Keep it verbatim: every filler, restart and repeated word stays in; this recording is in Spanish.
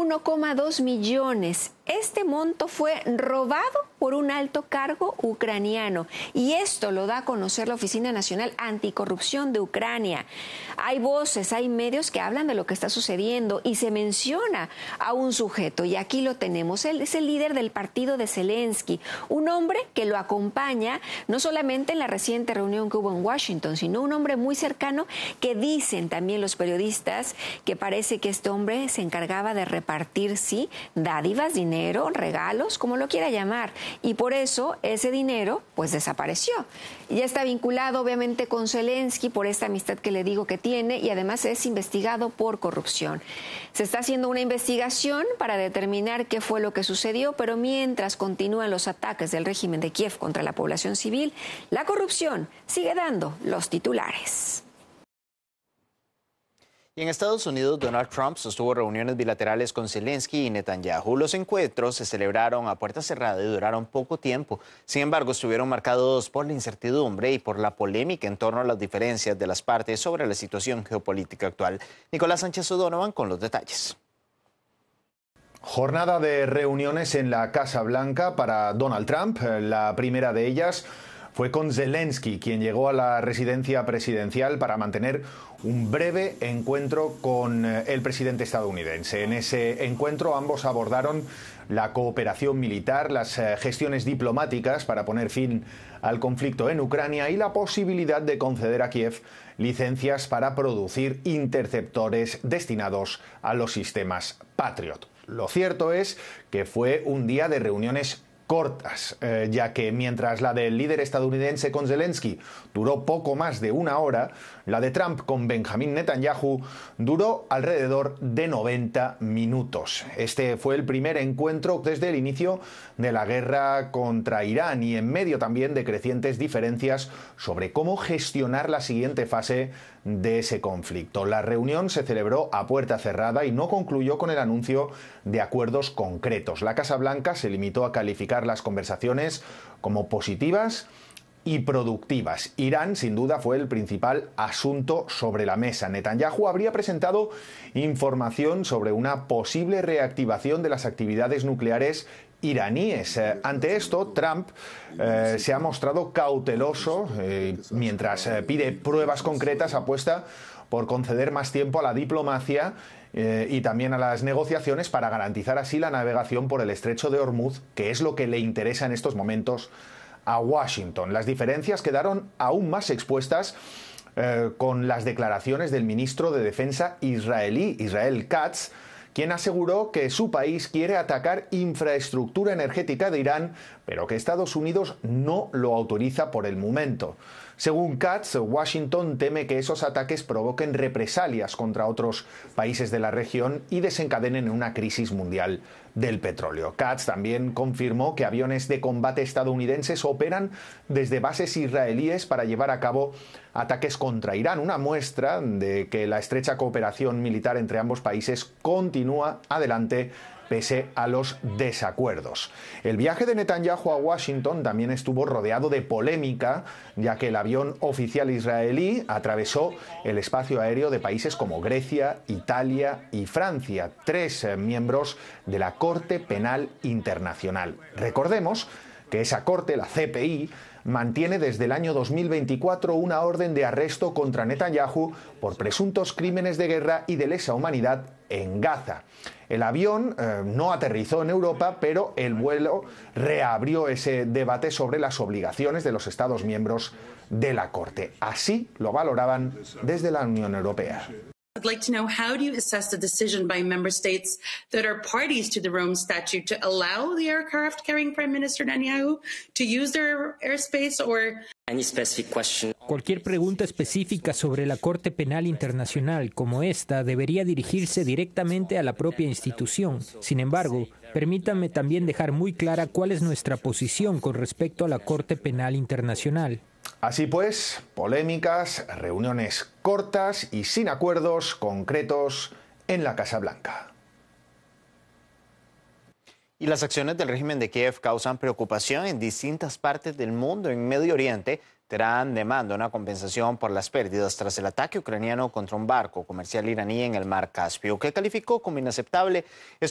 uno coma dos millones. Este monto fue robado por un alto cargo ucraniano y esto lo da a conocer la Oficina Nacional Anticorrupción de Ucrania. Hay voces, hay medios que hablan de lo que está sucediendo y se menciona a un sujeto, y aquí lo tenemos. Él es el líder del partido de Zelensky, un hombre que lo acompaña no solamente en la reciente reunión que hubo en Washington, sino un hombre muy cercano que dicen también los periodistas que parece que este hombre se encargaba de repartir, sí, dádivas, dinero, dinero, regalos, como lo quiera llamar, y por eso ese dinero pues desapareció. Ya está vinculado obviamente con Zelensky por esta amistad que le digo que tiene, y además es investigado por corrupción. Se está haciendo una investigación para determinar qué fue lo que sucedió, pero mientras continúan los ataques del régimen de Kiev contra la población civil, la corrupción sigue dando los titulares. Y en Estados Unidos, Donald Trump sostuvo reuniones bilaterales con Zelensky y Netanyahu. Los encuentros se celebraron a puerta cerrada y duraron poco tiempo. Sin embargo, estuvieron marcados por la incertidumbre y por la polémica en torno a las diferencias de las partes sobre la situación geopolítica actual. Nicolás Sánchez O'Donovan con los detalles. Jornada de reuniones en la Casa Blanca para Donald Trump. La primera de ellas fue con Zelensky, quien llegó a la residencia presidencial para mantener un breve encuentro con el presidente estadounidense. En ese encuentro ambos abordaron la cooperación militar, las gestiones diplomáticas para poner fin al conflicto en Ucrania y la posibilidad de conceder a Kiev licencias para producir interceptores destinados a los sistemas Patriot. Lo cierto es que fue un día de reuniones cortas, eh, ya que mientras la del líder estadounidense con Zelensky duró poco más de una hora, la de Trump con Benjamín Netanyahu duró alrededor de noventa minutos. Este fue el primer encuentro desde el inicio de la guerra contra Irán y en medio también de crecientes diferencias sobre cómo gestionar la siguiente fase de ese conflicto. La reunión se celebró a puerta cerrada y no concluyó con el anuncio de acuerdos concretos. La Casa Blanca se limitó a calificar las conversaciones como positivas y productivas. Irán, sin duda, fue el principal asunto sobre la mesa. Netanyahu habría presentado información sobre una posible reactivación de las actividades nucleares iraníes. Eh, ante esto, Trump eh, se ha mostrado cauteloso eh, mientras eh, pide pruebas concretas, apuesta por conceder más tiempo a la diplomacia eh, y también a las negociaciones para garantizar así la navegación por el estrecho de Hormuz, que es lo que le interesa en estos momentos a Washington. Las diferencias quedaron aún más expuestas eh, con las declaraciones del ministro de Defensa israelí, Israel Katz, quien aseguró que su país quiere atacar infraestructura energética de Irán, pero que Estados Unidos no lo autoriza por el momento. Según Katz, Washington teme que esos ataques provoquen represalias contra otros países de la región y desencadenen una crisis mundial del petróleo. Katz también confirmó que aviones de combate estadounidenses operan desde bases israelíes para llevar a cabo ataques contra Irán, una muestra de que la estrecha cooperación militar entre ambos países continúa adelante pese a los desacuerdos. El viaje de Netanyahu a Washington también estuvo rodeado de polémica, ya que el avión oficial israelí atravesó el espacio aéreo de países como Grecia, Italia y Francia, tres eh, miembros de la Corte Penal Internacional. Recordemos que esa corte, la C P I, mantiene desde el año dos mil veinticuatro una orden de arresto contra Netanyahu por presuntos crímenes de guerra y de lesa humanidad en Gaza. El avión eh, no aterrizó en Europa, pero el vuelo reabrió ese debate sobre las obligaciones de los Estados miembros de la Corte. Así lo valoraban desde la Unión Europea. I'd like to know, how do you assess the decision by member states that are parties to the Rome Statute to allow the aircraft carrying Prime Minister Netanyahu to use their airspace, or any specific question? Cualquier pregunta específica sobre la Corte Penal Internacional como esta debería dirigirse directamente a la propia institución. Sin embargo, permítanme también dejar muy clara cuál es nuestra posición con respecto a la Corte Penal Internacional. Así pues, polémicas, reuniones cortas y sin acuerdos concretos en la Casa Blanca. Y las acciones del régimen de Kiev causan preocupación en distintas partes del mundo. En Medio Oriente, Teherán demanda una compensación por las pérdidas tras el ataque ucraniano contra un barco comercial iraní en el mar Caspio, que calificó como inaceptable. Esto